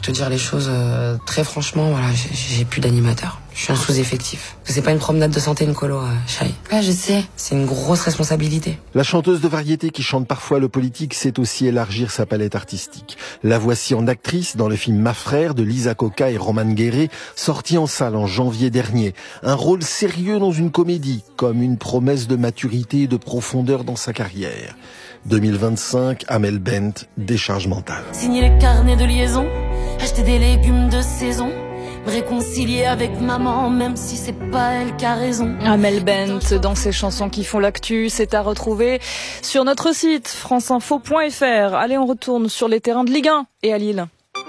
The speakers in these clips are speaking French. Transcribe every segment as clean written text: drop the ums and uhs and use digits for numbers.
te dire les choses très franchement, voilà, j'ai plus d'animateur. Je suis un sous-effectif. C'est pas une promenade de santé, Nicolo, Shai. Ah, je sais. C'est une grosse responsabilité. La chanteuse de variété qui chante parfois le politique sait aussi élargir sa palette artistique. La voici en actrice dans le film Ma Frère de Lisa Coca et Roman Guéret, sorti en salle en janvier dernier. Un rôle sérieux dans une comédie, comme une promesse de maturité et de profondeur dans sa carrière. 2025, Amel Bent, décharge mentale. Signer les carnets de liaison, acheter des légumes de saison, me réconcilier avec maman, même si c'est pas elle qui a raison. Amel Bent, dans ses chansons qui font l'actu, c'est à retrouver sur notre site franceinfo.fr. Allez, on retourne sur les terrains de Ligue 1 et à Lille.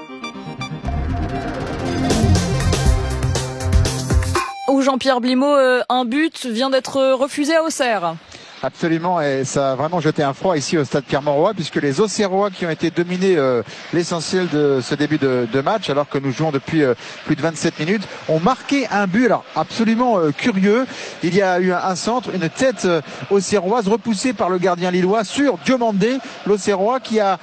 Où Jean-Pierre Blimaud, un but vient d'être refusé à Auxerre. Absolument, et ça a vraiment jeté un froid ici au stade Pierre-Mauroy, puisque les Auxerrois qui ont été dominés l'essentiel de ce début de match, alors que nous jouons depuis plus de 27 minutes, ont marqué un but. Alors absolument curieux, il y a eu un centre, une tête auxerroise repoussée par le gardien lillois sur Diomandé, l'Auxerrois qui a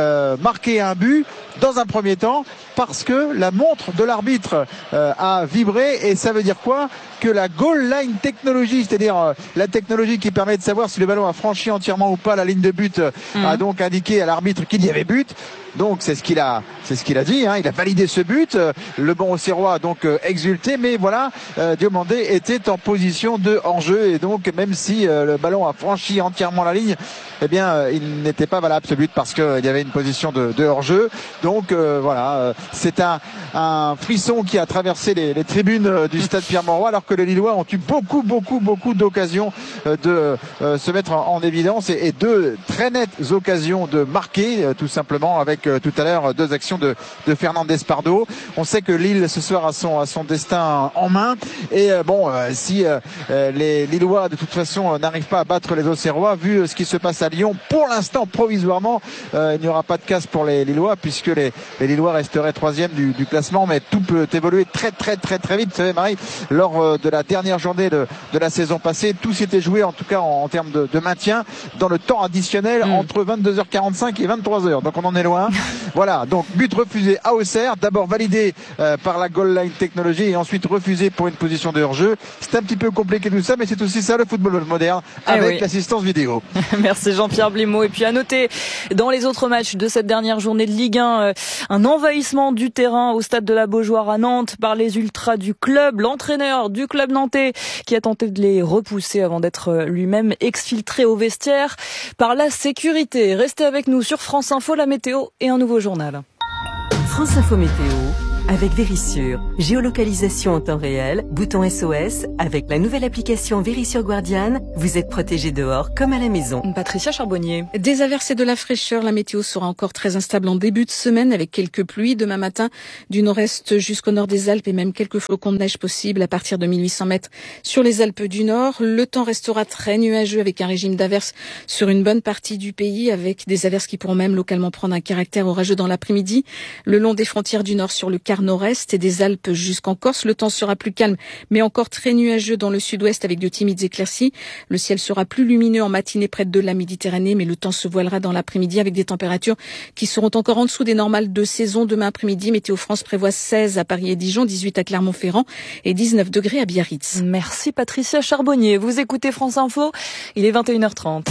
marqué un but dans un premier temps parce que la montre de l'arbitre a vibré, et ça veut dire quoi? Que la goal line technologie, c'est-à-dire la technologie qui permet de savoir si le ballon a franchi entièrement ou pas la ligne de but, a donc indiqué à l'arbitre qu'il y avait but. Donc c'est ce qu'il a dit, hein. Il a validé ce but. Le bon Auxerrois a donc exulté, mais voilà, Diomandé était en position de hors-jeu, et donc même si le ballon a franchi entièrement la ligne, eh bien il n'était pas valable ce but parce qu'il y avait une position de hors-jeu. Donc voilà, c'est un frisson qui a traversé les tribunes du stade Pierre-Mauroy, alors que les Lillois ont eu beaucoup d'occasions de se mettre en évidence, et deux très nettes occasions de marquer, tout simplement, avec tout à l'heure deux actions de Fernandez Pardo. On sait que Lille ce soir a son destin en main, et si les Lillois de toute façon n'arrivent pas à battre les Auxerrois, vu ce qui se passe à Lyon, pour l'instant provisoirement, il n'y aura pas de casse pour les Lillois, puisque les Lillois resteraient troisième du classement, mais tout peut évoluer très vite. Vous savez, Marie, lors de la dernière journée de la saison passée, tout s'était joué en tout cas en termes de maintien dans le temps additionnel entre 22h45 et 23h, donc on en est loin. Voilà, donc but refusé à Auxerre, d'abord validé par la goal line technologie, et ensuite refusé pour une position de hors-jeu. C'est un petit peu compliqué tout ça, mais c'est aussi ça le football moderne, avec l'assistance vidéo. Merci Jean-Pierre Blimaud. Et puis à noter, dans les autres matchs de cette dernière journée de Ligue 1, un envahissement du terrain au stade de la Beaujoire à Nantes par les ultras du club. L'entraîneur du club nantais qui a tenté de les repousser avant d'être lui-même exfiltré au vestiaire par la sécurité. Restez avec nous sur France Info, la météo et un nouveau journal. France Info Météo avec Vérissure. Géolocalisation en temps réel, bouton SOS. Avec la nouvelle application Vérissure Guardian, vous êtes protégé dehors comme à la maison. Patricia Charbonnier. Des averses et de la fraîcheur. La météo sera encore très instable en début de semaine, avec quelques pluies demain matin du nord-est jusqu'au nord des Alpes, et même quelques flocons de neige possibles à partir de 1800 mètres sur les Alpes du Nord. Le temps restera très nuageux, avec un régime d'averses sur une bonne partie du pays, avec des averses qui pourront même localement prendre un caractère orageux dans l'après-midi. Le long des frontières du Nord sur le quart nord-est et des Alpes jusqu'en Corse, le temps sera plus calme, mais encore très nuageux dans le sud-ouest, avec de timides éclaircies. Le ciel sera plus lumineux en matinée près de la Méditerranée, mais le temps se voilera dans l'après-midi, avec des températures qui seront encore en dessous des normales de saison. Demain après-midi, Météo France prévoit 16 à Paris et Dijon, 18 à Clermont-Ferrand et 19 degrés à Biarritz. Merci Patricia Charbonnier. Vous écoutez France Info, il est 21h30.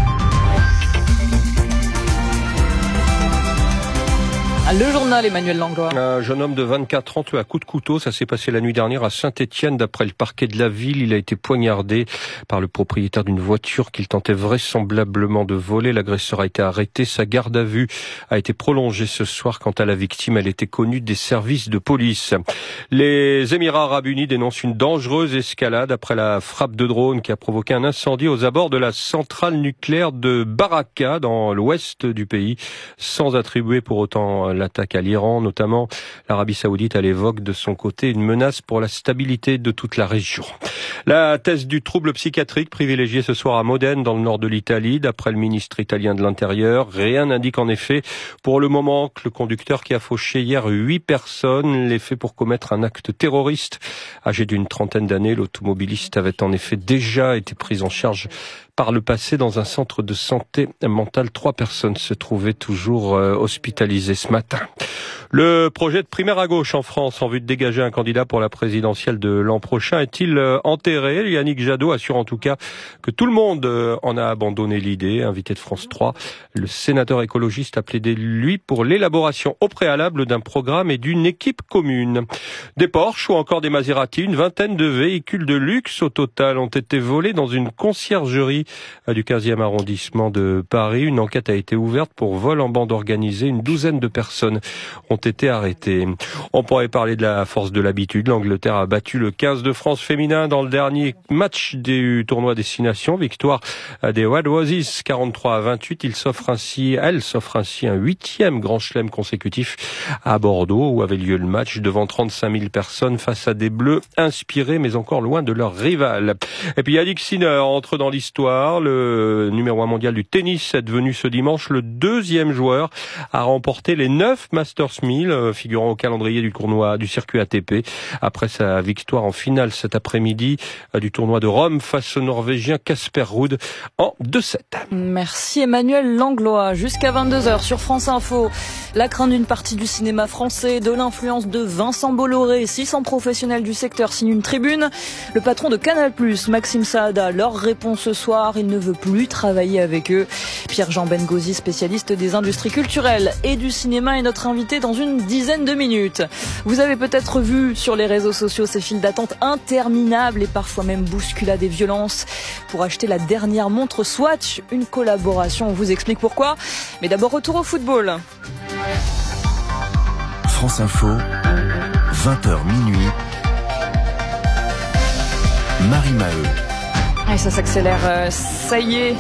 Le journal, Emmanuel Langlois. Un jeune homme de 24 ans tué à coups de couteau. Ça s'est passé la nuit dernière à Saint-Étienne. D'après le parquet de la ville, il a été poignardé par le propriétaire d'une voiture qu'il tentait vraisemblablement de voler. L'agresseur a été arrêté. Sa garde à vue a été prolongée ce soir. Quant à la victime, elle était connue des services de police. Les Émirats arabes unis dénoncent une dangereuse escalade après la frappe de drone qui a provoqué un incendie aux abords de la centrale nucléaire de Baraka dans l'ouest du pays, sans attribuer pour autant l'attaque à l'Iran, notamment. L'Arabie saoudite, elle évoque de son côté une menace pour la stabilité de toute la région. La thèse du trouble psychiatrique privilégiée ce soir à Modène, dans le nord de l'Italie. D'après le ministre italien de l'Intérieur, rien n'indique en effet pour le moment que le conducteur qui a fauché hier 8 personnes l'ait fait pour commettre un acte terroriste. Âgé d'une trentaine d'années, l'automobiliste avait en effet déjà été pris en charge par le passé dans un centre de santé mentale. 3 personnes se trouvaient toujours hospitalisées ce matin. Le projet de primaire à gauche en France en vue de dégager un candidat pour la présidentielle de l'an prochain est-il enterré? Yannick Jadot assure en tout cas que tout le monde en a abandonné l'idée. Invité de France 3, le sénateur écologiste a plaidé, lui, pour l'élaboration au préalable d'un programme et d'une équipe commune. Des Porsche ou encore des Maserati, une vingtaine de véhicules de luxe au total ont été volés dans une conciergerie du 15e arrondissement de Paris. Une enquête a été ouverte pour vol en bande organisée. Une douzaine de personnes ont été arrêtées. On pourrait parler de la force de l'habitude. L'Angleterre a battu le 15 de France féminin dans le dernier match du tournoi Destination. Victoire des Red Roses 43-28. Elle s'offre ainsi un 8e grand chelem consécutif à Bordeaux où avait lieu le match devant 35 000 personnes face à des Bleus inspirés mais encore loin de leur rival. Et puis Yannick Sinner entre dans l'histoire. Le numéro 1 mondial du tennis est devenu ce dimanche le deuxième joueur à remporter les 9 Masters 1000 figurant au calendrier du tournoi du circuit ATP après sa victoire en finale cet après-midi du tournoi de Rome face au Norvégien Casper Ruud en 2-7. Merci Emmanuel Langlois. Jusqu'à 22h sur France Info. La crainte d'une partie du cinéma français, de l'influence de Vincent Bolloré, 600 professionnels du secteur signent une tribune. Le patron de Canal+, Maxime Saada, leur répond ce soir, il ne veut plus travailler avec eux. Pierre-Jean Bengozi, spécialiste des industries culturelles et du cinéma, est notre invité dans une dizaine de minutes. Vous avez peut-être vu sur les réseaux sociaux ces files d'attente interminables et parfois même bousculades et violences pour acheter la dernière montre Swatch, une collaboration. On vous explique pourquoi. Mais d'abord, retour au football. France Info, 20h minuit. Marie Maheu. Et ça s'accélère, ça y est.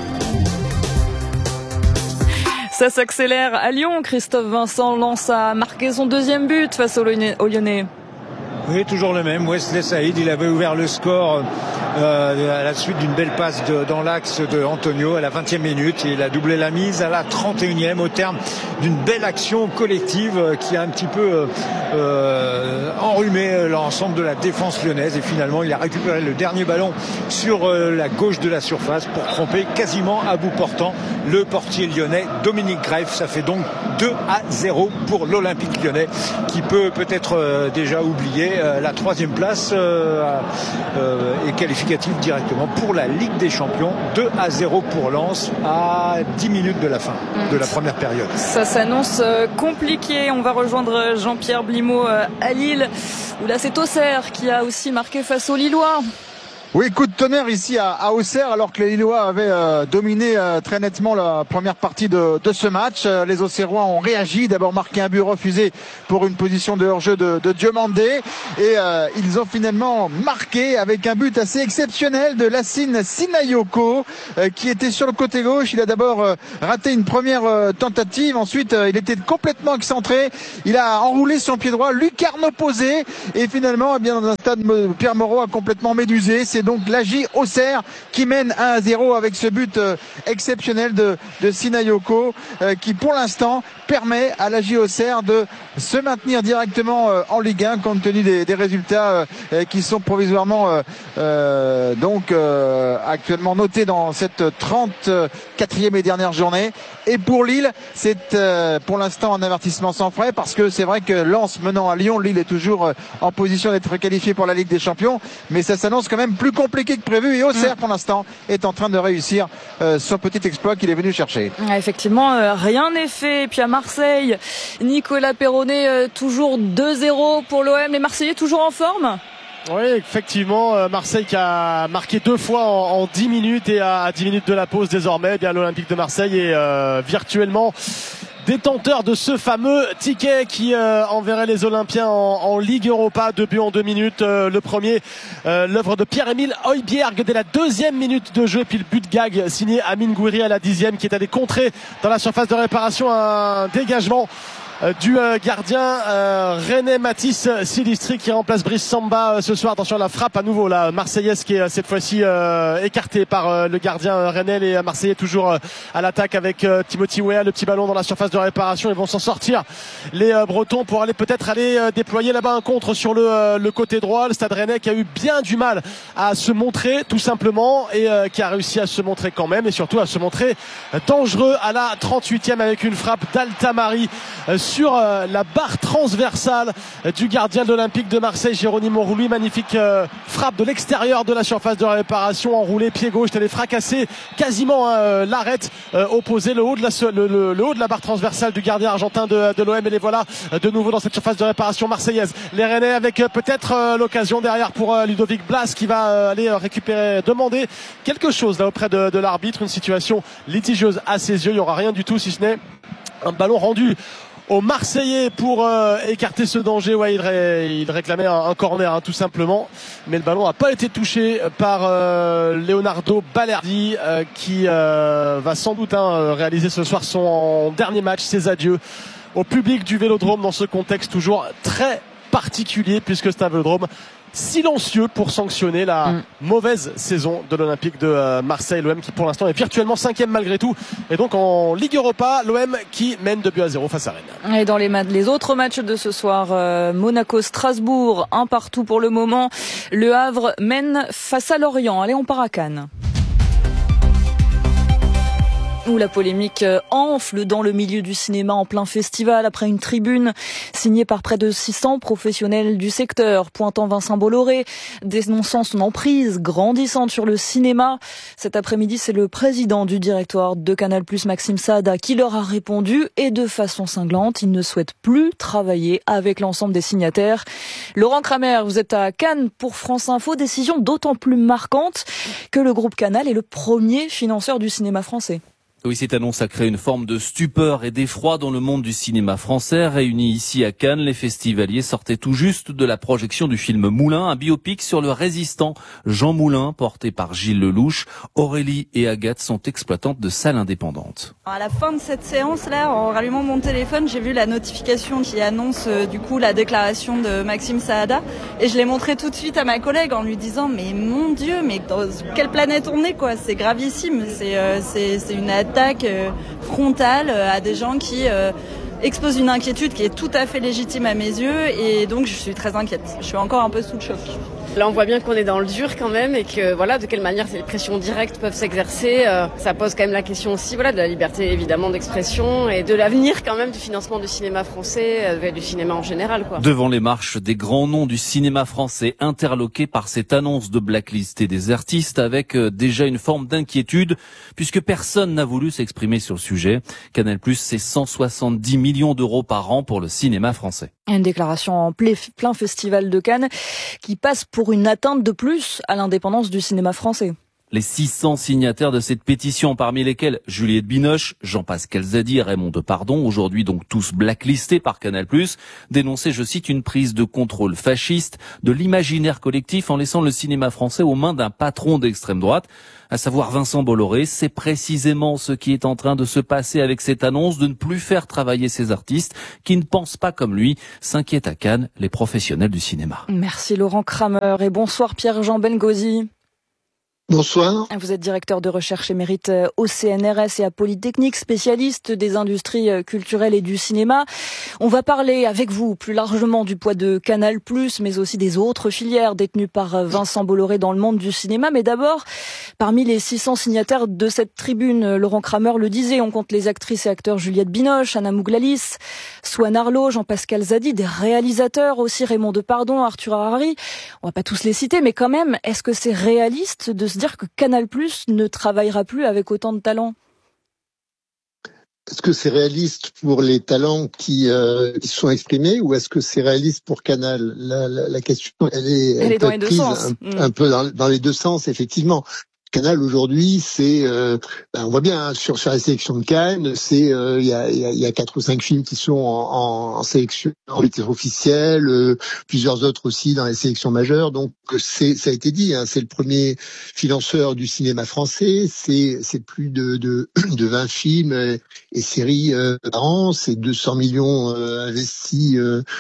Ça s'accélère à Lyon. Christophe Vincent Lens a marqué son deuxième but face aux Lyonnais. Oui, toujours le même. Wesley Saïd, il avait ouvert le score à la suite d'une belle passe dans l'axe de Antonio à la 20e minute. Il a doublé la mise à la 31e au terme d'une belle action collective qui a un petit peu enrhumé l'ensemble de la défense lyonnaise. Et finalement, il a récupéré le dernier ballon sur la gauche de la surface pour tromper quasiment à bout portant le portier lyonnais Dominique Greff. Ça fait donc 2-0 pour l'Olympique lyonnais qui peut-être déjà oublier la 3e place est qualificative directement pour la Ligue des Champions. 2-0 pour Lens à 10 minutes de la fin de la première période. Ça s'annonce compliqué. On va rejoindre Jean-Pierre Blimaud à Lille où là c'est Auxerre qui a aussi marqué face aux Lillois. Oui, coup de tonnerre ici à Auxerre alors que les Lillois avaient dominé très nettement la première partie de ce match. Les Auxerrois ont réagi, d'abord marqué un but refusé pour une position de hors-jeu de Diomandé et ils ont finalement marqué avec un but assez exceptionnel de Lassine Sinayoko qui était sur le côté gauche. Il a d'abord raté une première tentative, ensuite il était complètement excentré, il a enroulé son pied droit, lucarne opposée et finalement dans un stade Pierre Moreau a complètement médusé. C'est donc l'AJ Auxerre qui mène 1-0 avec ce but exceptionnel de Sinayoko qui pour l'instant permet à l'AJ Auxerre de se maintenir directement en Ligue 1 compte tenu des résultats qui sont provisoirement actuellement notés dans cette 34e et dernière journée. Et pour Lille, c'est pour l'instant un avertissement sans frais parce que c'est vrai que Lens menant à Lyon, Lille est toujours en position d'être qualifié pour la Ligue des Champions, mais ça s'annonce quand même plus compliqué que prévu et Auxerre pour l'instant est en train de réussir son petit exploit qu'il est venu chercher. Effectivement, rien n'est fait. Et puis à Marseille, Nicolas Perronnet toujours 2-0 pour l'OM. Les Marseillais toujours en forme ? Oui, effectivement, Marseille qui a marqué 2 fois en 10 minutes et à 10 minutes de la pause désormais, bien l'Olympique de Marseille est virtuellement détenteur de ce fameux ticket qui enverrait les Olympiens en Ligue Europa. 2 buts en 2 minutes. Le premier, l'œuvre de Pierre-Emile Højbjerg dès la 2e minute de jeu. Puis le but de gag signé Amine Gouiri à la 10e qui est allé contrer dans la surface de réparation un dégagement du gardien René Mathis Silistri qui remplace Brice Samba ce soir. Attention à la frappe à nouveau, la Marseillaise qui est cette fois-ci écartée par le gardien René. Les Marseillais toujours à l'attaque avec Timothy Weah, le petit ballon dans la surface de réparation. Ils vont s'en sortir les Bretons pour aller peut-être déployer là-bas un contre sur le côté droit. Le Stade Rennais qui a eu bien du mal à se montrer tout simplement et qui a réussi à se montrer quand même et surtout à se montrer dangereux à la 38e avec une frappe d'Altamari sur la barre transversale du gardien de l'Olympique de Marseille, Geronimo Rulli. Magnifique frappe de l'extérieur de la surface de réparation, enroulé pied gauche, elle est fracassée quasiment l'arrête opposé le haut de la barre transversale du gardien argentin de l'OM. Et les voilà de nouveau dans cette surface de réparation marseillaise. Les Rennais avec peut-être l'occasion derrière pour Ludovic Blas qui va aller récupérer, demander quelque chose là auprès de l'arbitre. Une situation litigieuse à ses yeux. Il n'y aura rien du tout si ce n'est un ballon rendu aux Marseillais pour écarter ce danger. Ouais, il réclamait un corner tout simplement, mais le ballon n'a pas été touché par Leonardo Balerdi qui va sans doute réaliser ce soir son dernier match, ses adieux au public du Vélodrome dans ce contexte toujours très particulier puisque c'est un Vélodrome silencieux pour sanctionner la mauvaise saison de l'Olympique de Marseille. L'OM qui pour l'instant est virtuellement 5e malgré tout. Et donc en Ligue Europa, l'OM qui mène 2-0 face à Rennes. Et dans les autres matchs de ce soir, Monaco-Strasbourg, 1-1 pour le moment. Le Havre mène face à Lorient. Allez, on part à Cannes, où la polémique enfle dans le milieu du cinéma en plein festival après une tribune signée par près de 600 professionnels du secteur, pointant Vincent Bolloré, dénonçant son emprise grandissante sur le cinéma. Cet après-midi, c'est le président du directoire de Canal+, Maxime Saada, qui leur a répondu, et de façon cinglante, il ne souhaite plus travailler avec l'ensemble des signataires. Laurent Kramer, vous êtes à Cannes pour France Info, décision d'autant plus marquante que le groupe Canal est le premier financeur du cinéma français. Oui, cette annonce a créé une forme de stupeur et d'effroi dans le monde du cinéma français. Réunis ici à Cannes, les festivaliers sortaient tout juste de la projection du film Moulin, un biopic sur le résistant Jean Moulin, porté par Gilles Lelouch. Aurélie et Agathe sont exploitantes de salles indépendantes. À la fin de cette séance-là, en rallumant mon téléphone, j'ai vu la notification qui annonce du coup la déclaration de Maxime Saada, et je l'ai montré tout de suite à ma collègue en lui disant mais mon Dieu, mais dans quelle planète on est quoi, c'est gravissime, c'est une attaque frontale à des gens qui exposent une inquiétude qui est tout à fait légitime à mes yeux, et donc je suis très inquiète. Je suis encore un peu sous le choc. Là, on voit bien qu'on est dans le dur quand même, et que voilà, de quelle manière ces pressions directes peuvent s'exercer. Ça pose quand même la question aussi, voilà, de la liberté évidemment d'expression et de l'avenir quand même du financement du cinéma français, et du cinéma en général, quoi. Devant les marches des grands noms du cinéma français, interloqués par cette annonce de blacklist et des artistes, avec déjà une forme d'inquiétude, puisque personne n'a voulu s'exprimer sur le sujet. Canal+, c'est 170 millions d'euros par an pour le cinéma français. Une déclaration en plein festival de Cannes qui passe pour une atteinte de plus à l'indépendance du cinéma français. Les 600 signataires de cette pétition, parmi lesquels Juliette Binoche, Jean-Pascal Zadi et Raymond Depardon, aujourd'hui donc tous blacklistés par Canal+, dénonçaient, je cite, une prise de contrôle fasciste de l'imaginaire collectif en laissant le cinéma français aux mains d'un patron d'extrême droite, à savoir Vincent Bolloré. C'est précisément ce qui est en train de se passer avec cette annonce de ne plus faire travailler ces artistes qui ne pensent pas comme lui, s'inquiètent à Cannes les professionnels du cinéma. Merci Laurent Kramer et bonsoir Pierre-Jean Bengozi. Bonsoir. Vous êtes directeur de recherche émérite au CNRS et à Polytechnique, spécialiste des industries culturelles et du cinéma. On va parler avec vous plus largement du poids de Canal+, mais aussi des autres filières détenues par Vincent Bolloré dans le monde du cinéma. Mais d'abord, parmi les 600 signataires de cette tribune, Laurent Kramer le disait, on compte les actrices et acteurs Juliette Binoche, Anna Mouglalis, Swan Arlo, Jean-Pascal Zadi, des réalisateurs aussi, Raymond Depardon, Arthur Harari. On va pas tous les citer, mais quand même, est-ce que c'est réaliste de se dire que Canal+ ne travaillera plus avec autant de talents? Est-ce que c'est réaliste pour les talents qui sont exprimés, ou est-ce que c'est réaliste pour Canal? La question, elle est dans les deux sens. Un peu dans les deux sens, effectivement. Canal aujourd'hui, c'est, on voit bien sur la sélection de Cannes, c'est il y a 4 ou 5 films qui sont en sélection officielle, plusieurs autres aussi dans les sélections majeures. Donc ça a été dit, hein, c'est le premier financeur du cinéma français. C'est plus de 20 films et séries par an. C'est 200 millions investis.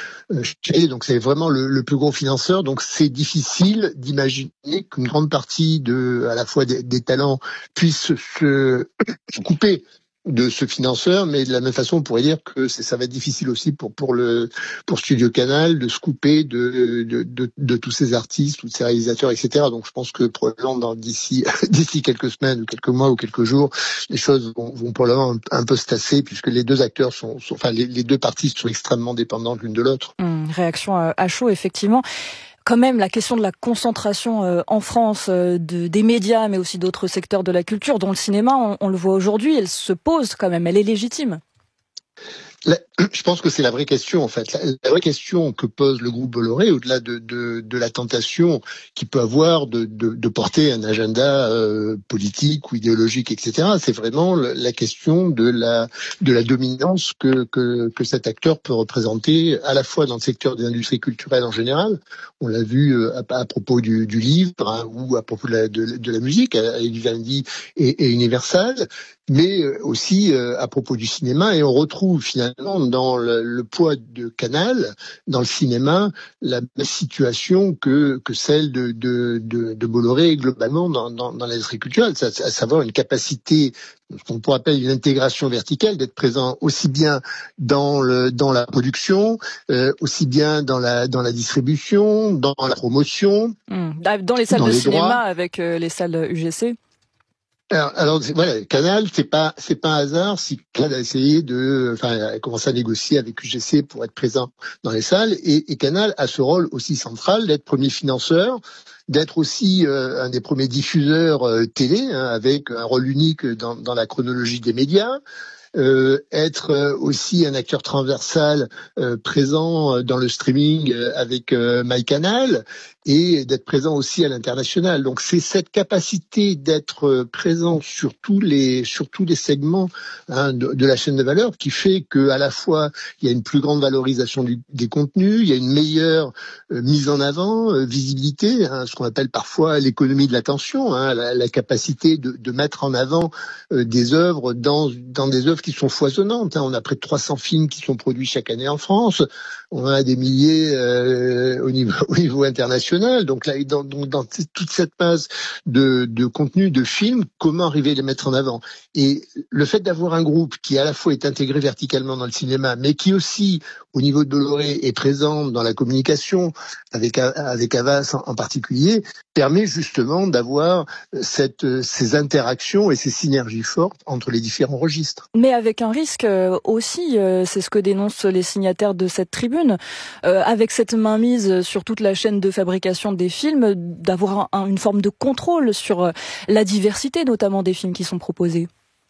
Donc c'est vraiment le plus gros financeur. Donc c'est difficile d'imaginer qu'une grande partie à la fois des talents puissent se couper de ce financeur, mais de la même façon, on pourrait dire que ça va être difficile aussi pour Studio Canal de se couper de tous ces artistes, tous ces réalisateurs, etc. Donc, je pense que probablement d'ici quelques semaines ou quelques mois ou quelques jours, les choses vont probablement un peu se tasser, puisque les deux acteurs les deux parties sont extrêmement dépendantes l'une de l'autre. Réaction à chaud, effectivement. Quand même, la question de la concentration en France des médias, mais aussi d'autres secteurs de la culture, dont le cinéma, on le voit aujourd'hui, elle se pose quand même, elle est légitime. Je pense que c'est la vraie question, en fait. La vraie question que pose le groupe Bolloré, au-delà de la tentation qu'il peut avoir de porter un agenda politique ou idéologique, etc., c'est vraiment la question de la dominance que cet acteur peut représenter, à la fois dans le secteur des industries culturelles en général. On l'a vu à propos du livre, ou à propos de la musique, avec Vivendi et Universal, mais aussi à propos du cinéma. Et on retrouve finalement dans le poids de Canal, dans le cinéma, la même situation que celle de Bolloré globalement dans l'industrie culturelle, à savoir une capacité, ce qu'on pourrait appeler une intégration verticale, d'être présent aussi bien dans la production, aussi bien dans la distribution, dans la promotion, dans les salles de cinéma avec les salles UGC. Alors voilà, Canal, c'est pas un hasard si Canal a essayé a commencé à négocier avec UGC pour être présent dans les salles, et Canal a ce rôle aussi central d'être premier financeur, d'être aussi un des premiers diffuseurs télé, avec un rôle unique dans la chronologie des médias. Être aussi un acteur transversal présent dans le streaming avec MyCanal, et d'être présent aussi à l'international. Donc c'est cette capacité d'être présent sur tous les segments de la chaîne de valeur qui fait que à la fois il y a une plus grande valorisation des contenus, il y a une meilleure mise en avant, visibilité, ce qu'on appelle parfois l'économie de l'attention, la capacité de mettre en avant des œuvres dans des œuvres qui sont foisonnantes. On a près de 300 films qui sont produits chaque année en France. On a des milliers au niveau international. Donc là, dans toute cette masse de contenu, de films, comment arriver à les mettre en avant? Et le fait d'avoir un groupe qui à la fois est intégré verticalement dans le cinéma, mais qui aussi, au niveau de Bolloré, est présent dans la communication, avec Havas en particulier, permet justement d'avoir ces interactions et ces synergies fortes entre les différents registres. Mais avec un risque aussi, c'est ce que dénoncent les signataires de cette tribune, avec cette mainmise sur toute la chaîne de fabrication des films, d'avoir une forme de contrôle sur la diversité, notamment des films qui sont proposés.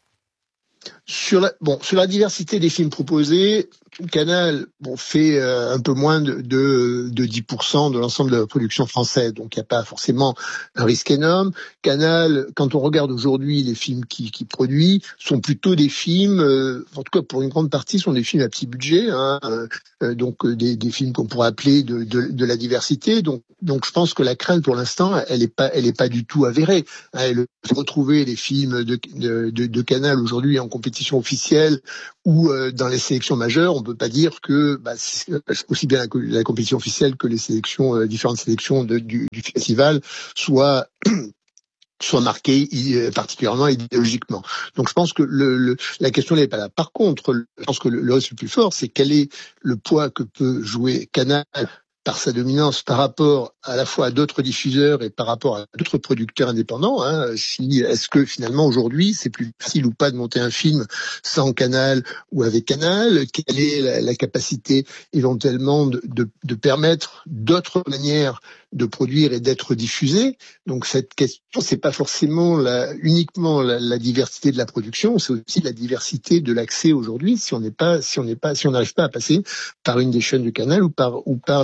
Sur la diversité des films proposés, Canal fait un peu moins de 10% de l'ensemble de la production française, donc il n'y a pas forcément un risque énorme. Canal, quand on regarde aujourd'hui les films qui produit, sont plutôt des films, en tout cas pour une grande partie, sont des films à petit budget, donc des films qu'on pourrait appeler de la diversité. Donc je pense que la crainte pour l'instant, elle est pas du tout avérée. Retrouver les films de Canal aujourd'hui en compétition officielle ou dans les sélections majeures, on peut pas dire que aussi bien la compétition officielle que les sélections, différentes sélections du festival soient marquées particulièrement idéologiquement. Donc je pense que la question n'est pas là. Par contre, je pense que le risque le plus fort, c'est quel est le poids que peut jouer Canal par sa dominance par rapport à la fois à d'autres diffuseurs et par rapport à d'autres producteurs indépendants. Est-ce que finalement aujourd'hui c'est plus facile ou pas de monter un film sans Canal ou avec Canal? Quelle est la capacité éventuellement de permettre d'autres manières de produire et d'être diffusé? Donc cette question, c'est pas forcément uniquement la diversité de la production, c'est aussi la diversité de l'accès aujourd'hui. Si on n'arrive pas à passer par une des chaînes de Canal ou par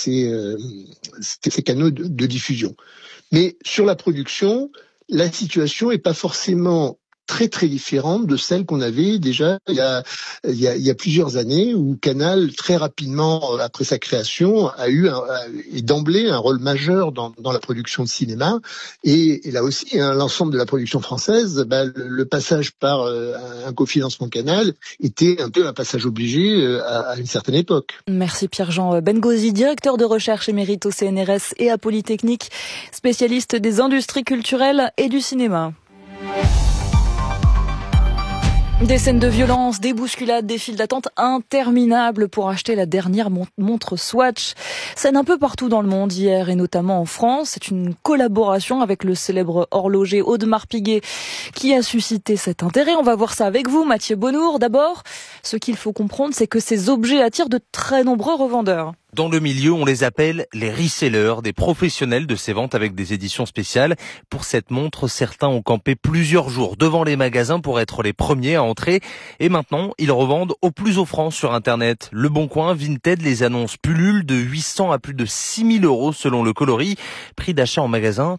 ces canaux de diffusion. Mais sur la production, la situation est pas forcément très très différente de celle qu'on avait déjà il y a plusieurs années, où Canal très rapidement après sa création a eu d'emblée un rôle majeur dans la production de cinéma, et là aussi l'ensemble de la production française, le passage par un cofinancement Canal était un peu un passage obligé à une certaine époque. Merci Pierre-Jean Bengozi, directeur de recherche émérite au CNRS et à Polytechnique, spécialiste des industries culturelles et du cinéma. Des scènes de violence, des bousculades, des files d'attente interminables pour acheter la dernière montre Swatch. Scène un peu partout dans le monde hier et notamment en France. C'est une collaboration avec le célèbre horloger Audemars Piguet qui a suscité cet intérêt. On va voir ça avec vous, Mathieu Bonnour. D'abord, ce qu'il faut comprendre, c'est que ces objets attirent de très nombreux revendeurs. Dans le milieu, on les appelle les resellers, des professionnels de ces ventes avec des éditions spéciales. Pour cette montre, certains ont campé plusieurs jours devant les magasins pour être les premiers à entrer. Et maintenant, ils revendent au plus offrant sur Internet. Le Bon Coin, Vinted, les annonces pullulent de 800 à plus de 6 000 euros selon le coloris. Prix d'achat en magasin,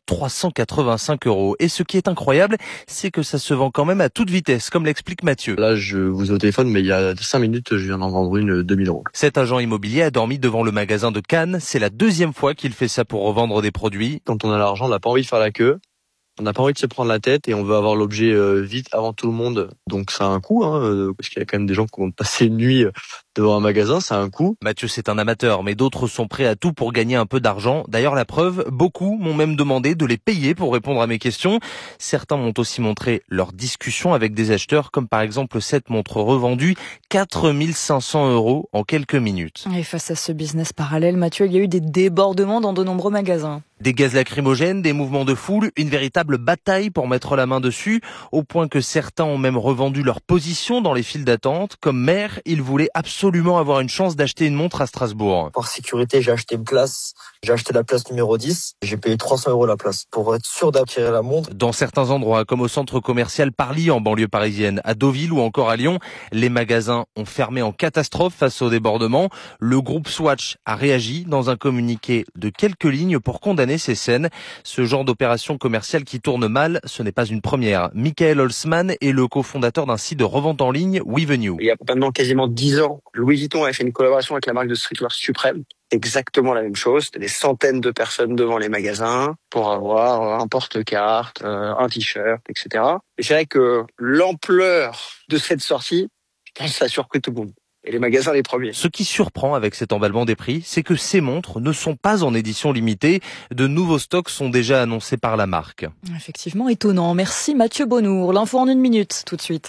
385 euros. Et ce qui est incroyable, c'est que ça se vend quand même à toute vitesse, comme l'explique Mathieu. Là, je vous ai au téléphone, mais il y a 5 minutes, je viens d'en vendre une 2000 euros. Cet agent immobilier a dormi devant le magasin de Cannes. C'est la deuxième fois qu'il fait ça pour revendre des produits. Quand on a l'argent, on n'a pas envie de faire la queue. On n'a pas envie de se prendre la tête et on veut avoir l'objet vite avant tout le monde. Donc ça a un coût, parce qu'il y a quand même des gens qui vont passer une nuit devant un magasin, ça a un coût. Mathieu, c'est un amateur, mais d'autres sont prêts à tout pour gagner un peu d'argent. D'ailleurs, la preuve, beaucoup m'ont même demandé de les payer pour répondre à mes questions. Certains m'ont aussi montré leurs discussions avec des acheteurs, comme par exemple cette montre revendue 4 500 euros en quelques minutes. Et face à ce business parallèle, Mathieu, il y a eu des débordements dans de nombreux magasins. Des gaz lacrymogènes, des mouvements de foule, une véritable bataille pour mettre la main dessus, au point que certains ont même revendu leur position dans les files d'attente. Comme maire, ils voulaient absolument avoir une chance d'acheter une montre à Strasbourg. Par sécurité, j'ai acheté une place. J'ai acheté la place numéro 10. J'ai payé 300 euros la place pour être sûr d'acquérir la montre. Dans certains endroits, comme au centre commercial Parly en banlieue parisienne, à Deauville ou encore à Lyon, les magasins ont fermé en catastrophe face au débordement. Le groupe Swatch a réagi dans un communiqué de quelques lignes pour condamner ces scènes. Ce genre d'opération commerciale qui tourne mal, ce n'est pas une première. Michael Holzman est le cofondateur d'un site de revente en ligne, Wevenue. Il y a maintenant quasiment 10 ans, Louis Vuitton avait fait une collaboration avec la marque de streetwear Supreme. Exactement la même chose. C'était des centaines de personnes devant les magasins pour avoir un porte-carte, un t-shirt, etc. Et c'est vrai que l'ampleur de cette sortie, je pense que ça a surpris tout le monde. Et les magasins les premiers. Ce qui surprend avec cet emballement des prix, c'est que ces montres ne sont pas en édition limitée. De nouveaux stocks sont déjà annoncés par la marque. Effectivement étonnant. Merci Mathieu Bonnour. L'info en 1 minute, tout de suite.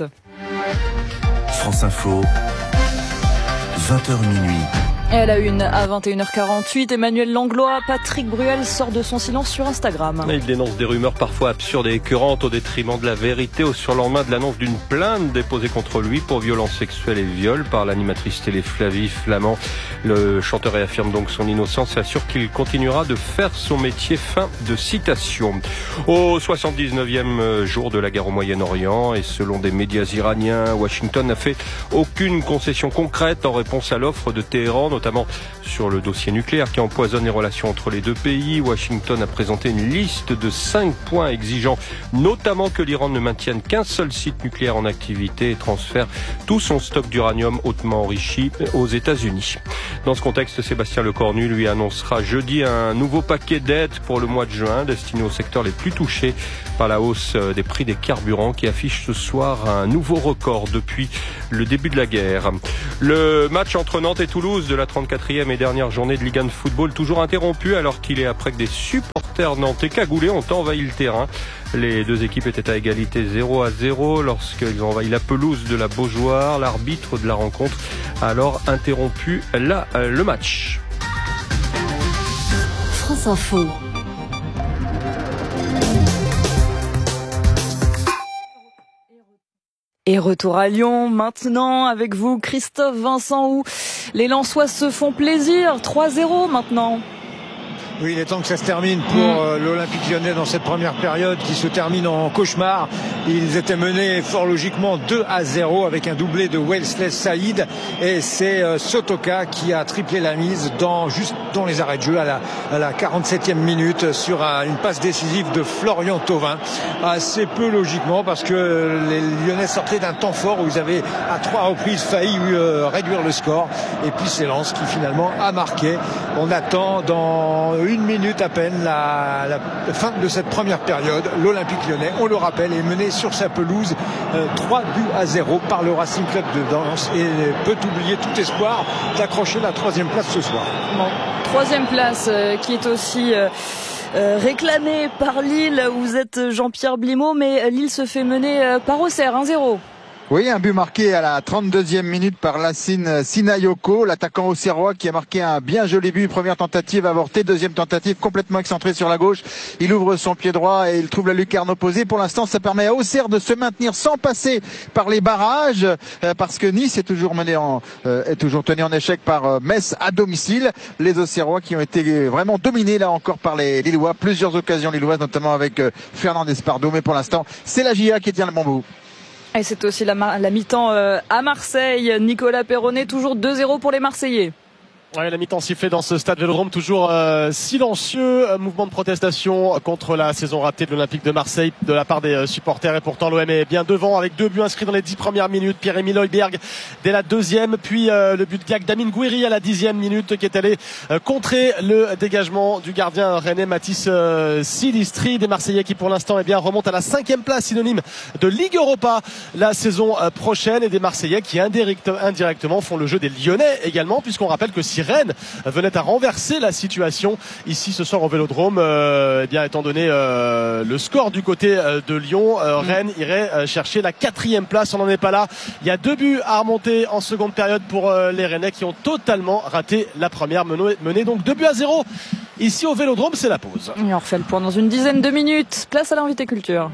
France Info, 20h minuit. Et à la une, à 21h48, Emmanuel Langlois, Patrick Bruel sort de son silence sur Instagram. Il dénonce des rumeurs parfois absurdes et écœurantes au détriment de la vérité au surlendemain de l'annonce d'une plainte déposée contre lui pour violences sexuelles et viol par l'animatrice télé Flavie Flamand. Le chanteur réaffirme donc son innocence et assure qu'il continuera de faire son métier. Fin de citation. Au 79e jour de la guerre au Moyen-Orient et selon des médias iraniens, Washington n'a fait aucune concession concrète en réponse à l'offre de Téhéran, notamment sur le dossier nucléaire qui empoisonne les relations entre les deux pays. Washington a présenté une liste de 5 points exigeant notamment que l'Iran ne maintienne qu'un seul site nucléaire en activité et transfère tout son stock d'uranium hautement enrichi aux États-Unis. Dans ce contexte, Sébastien Lecornu lui annoncera jeudi un nouveau paquet d'aides pour le mois de juin destiné aux secteurs les plus touchés par la hausse des prix des carburants qui affiche ce soir un nouveau record depuis le début de la guerre. Le match entre Nantes et Toulouse de la 34e et dernière journée de Ligue 1 de football toujours interrompu alors qu'il est après que des supporters nantais cagoulés ont envahi le terrain. Les deux équipes étaient à égalité 0-0 lorsqu'ils ont envahi la pelouse de la Beaujoire. L'arbitre de la rencontre a alors interrompu le match. France Info. Et retour à Lyon maintenant avec vous Christophe Vincent où les Lensois se font plaisir, 3-0 maintenant. Oui, il est temps que ça se termine pour l'Olympique Lyonnais dans cette première période qui se termine en cauchemar. Ils étaient menés fort logiquement 2-0 avec un doublé de Wesley Saïd et c'est Sotoka qui a triplé la mise juste dans les arrêts de jeu à la 47e minute sur une passe décisive de Florian Thauvin. Assez peu logiquement parce que les Lyonnais sortaient d'un temps fort où ils avaient à 3 reprises failli réduire le score et puis c'est Lens qui finalement a marqué. On attend dans 1 minute à peine la fin de cette première période. L'Olympique Lyonnais, on le rappelle, est mené sur sa pelouse 3-0 par le Racing Club de Lens et peut oublier tout espoir d'accrocher la 3e place ce soir. Bon, 3e place qui est aussi réclamée par Lille. Vous êtes Jean-Pierre Blimaud, mais Lille se fait mener par Auxerre 1-0. Oui, un but marqué à la 32e minute par Lassine Sinayoko, l'attaquant auxerrois qui a marqué un bien joli but. Première tentative avortée, deuxième tentative complètement excentrée sur la gauche. Il ouvre son pied droit et il trouve la lucarne opposée. Pour l'instant, ça permet à Auxerre de se maintenir sans passer par les barrages, parce que Nice est toujours tenu en échec par Metz à domicile. Les Auxerrois qui ont été vraiment dominés là encore par les Lillois. Plusieurs occasions lilloises, notamment avec Fernandez Pardo. Mais pour l'instant, c'est la JA qui tient le bon bout. Et c'est aussi la mi-temps à Marseille. Nicolas Perronnet, toujours 2-0 pour les Marseillais. Ouais, la mi-temps sifflée dans ce stade Vélodrome, toujours silencieux, mouvement de protestation contre la saison ratée de l'Olympique de Marseille de la part des supporters, et pourtant l'OM est bien devant avec 2 buts inscrits dans les 10 premières minutes. Pierre-Emile Højbjerg dès la 2e, puis le but de Gagdamine Gouiri à la 10e minute qui est allé contrer le dégagement du gardien rennais Mathis Silistri. Des Marseillais qui pour l'instant remontent à la 5e place, synonyme de Ligue Europa la saison prochaine, et des Marseillais qui indirectement font le jeu des Lyonnais également, puisqu'on rappelle que si Rennes venait à renverser la situation ici ce soir au Vélodrome, étant donné le score du côté de Lyon, Rennes irait chercher la 4e place. On n'en est pas là. Il y a 2 buts à remonter en seconde période pour les Rennais qui ont totalement raté la première, menée donc 2-0 ici au Vélodrome. C'est la pause. Et on refait le point dans une dizaine de minutes. Place à l'invité culture.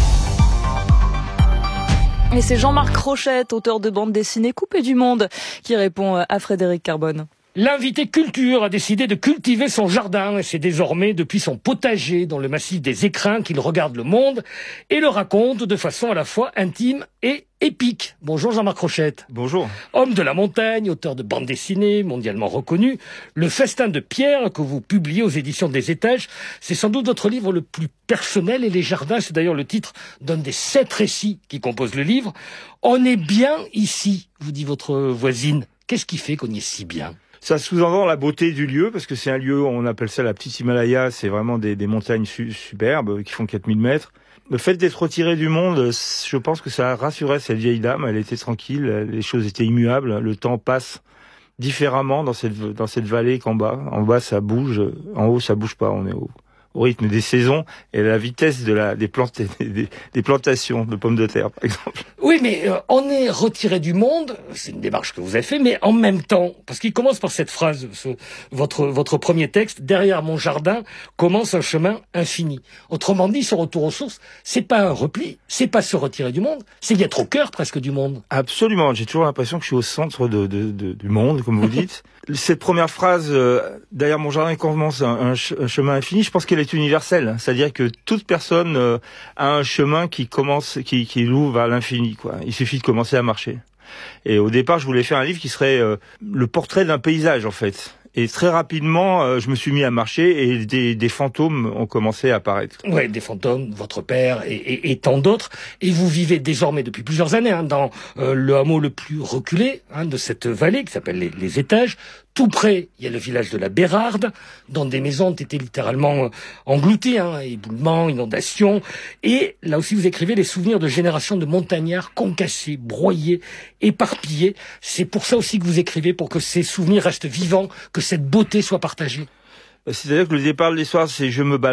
Et c'est Jean-Marc Rochette, auteur de bande dessinée Coupé du Monde, qui répond à Frédéric Carbone. L'invité culture a décidé de cultiver son jardin, et c'est désormais depuis son potager dans le massif des Écrins qu'il regarde le monde et le raconte de façon à la fois intime et épique. Bonjour Jean-Marc Rochette. Bonjour. Homme de la montagne, auteur de bande dessinée mondialement reconnu, Le Festin de Pierre que vous publiez aux éditions des Étages, c'est sans doute votre livre le plus personnel, et les jardins, c'est d'ailleurs le titre d'un des 7 récits qui composent le livre. On est bien ici, vous dit votre voisine. Qu'est-ce qui fait qu'on y est si bien ? Ça sous-entend la beauté du lieu, parce que c'est un lieu, on appelle ça la petite Himalaya, c'est vraiment des montagnes superbes qui font 4000 mètres. Le fait d'être retiré du monde, je pense que ça a rassuré cette vieille dame, elle était tranquille, les choses étaient immuables, le temps passe différemment dans cette vallée qu'en bas. En bas ça bouge, en haut ça bouge pas, on est au rythme des saisons et la vitesse des plantations de pommes de terre, par exemple. Oui, mais on est retiré du monde, c'est une démarche que vous avez fait, mais en même temps, parce qu'il commence par cette phrase, votre premier texte, derrière mon jardin commence un chemin infini. Autrement dit, ce retour aux sources, c'est pas un repli, c'est pas se retirer du monde, c'est y être au cœur presque du monde. Absolument, j'ai toujours l'impression que je suis au centre du monde, comme vous dites. Cette première phrase, derrière mon jardin commence un chemin infini, je pense qu'elle est universelle. C'est-à-dire que toute personne a un chemin qui l'ouvre vers l'infini, quoi. Il suffit de commencer à marcher. Et au départ, je voulais faire un livre qui serait le portrait d'un paysage, en fait. Et très rapidement, je me suis mis à marcher et des fantômes ont commencé à apparaître. Ouais, des fantômes, votre père et tant d'autres. Et vous vivez désormais depuis plusieurs années dans le hameau le plus reculé de cette vallée qui s'appelle les Étages. Tout près, il y a le village de la Bérarde, dont des maisons ont été littéralement englouties, éboulements, inondations. Et là aussi, vous écrivez les souvenirs de générations de montagnards concassés, broyés, éparpillés. C'est pour ça aussi que vous écrivez, pour que ces souvenirs restent vivants, que cette beauté soit partagée. C'est-à-dire que le départ de l'histoire, c'est je me balade